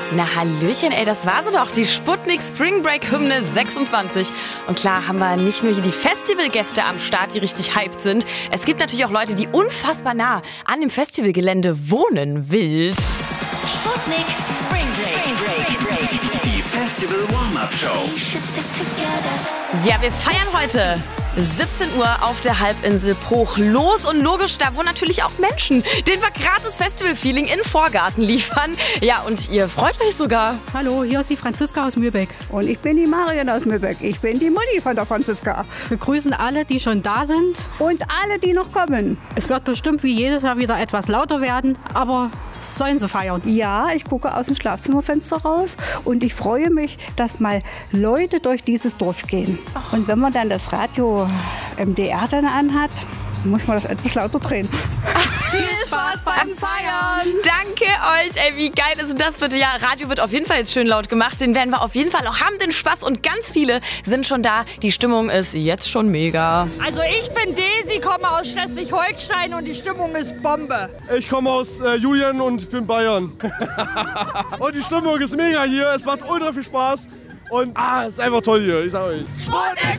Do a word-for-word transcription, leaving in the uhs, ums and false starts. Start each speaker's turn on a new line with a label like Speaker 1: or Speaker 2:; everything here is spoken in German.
Speaker 1: Na hallöchen, ey, das war sie doch, die Sputnik Spring Break Hymne sechsundzwanzig. Und klar haben wir nicht nur hier die Festivalgäste am Start, die richtig hyped sind. Es gibt natürlich auch Leute, die unfassbar nah an dem Festivalgelände wohnen. Wild.
Speaker 2: Sputnik Spring Break.
Speaker 3: Die Festival Warm-Up Show.
Speaker 1: Ja, wir feiern heute siebzehn Uhr auf der Halbinsel Bruch los und logisch, da wo natürlich auch Menschen den wir gratis Festival-Feeling in Vorgarten liefern. Ja, und ihr freut euch sogar.
Speaker 4: Hallo, hier ist die Franziska aus Mühlbeck.
Speaker 5: Und ich bin die Marion aus Mühlbeck. Ich bin die Mutti von der Franziska.
Speaker 4: Wir grüßen alle, die schon da sind.
Speaker 5: Und alle, die noch kommen.
Speaker 4: Es wird bestimmt wie jedes Jahr wieder etwas lauter werden, aber sollen sie feiern.
Speaker 5: Ja, ich gucke aus dem Schlafzimmerfenster raus und ich freue mich, dass mal Leute durch dieses Dorf gehen. Und wenn man dann das Radio M D R dann anhat, muss man das etwas lauter drehen.
Speaker 1: Viel Spaß beim Feiern! Danke euch! Ey, wie geil ist denn das bitte? Ja, Radio wird auf jeden Fall jetzt schön laut gemacht. Den werden wir auf jeden Fall auch haben, den Spaß. Und ganz viele sind schon da. Die Stimmung ist jetzt schon mega.
Speaker 6: Also ich bin Desi, komme aus Schleswig-Holstein und die Stimmung ist Bombe.
Speaker 7: Ich komme aus äh, Julian und bin Bayern. Und die Stimmung ist mega hier. Es macht ultra viel Spaß. Und ah, es ist einfach toll hier. Ich sag euch.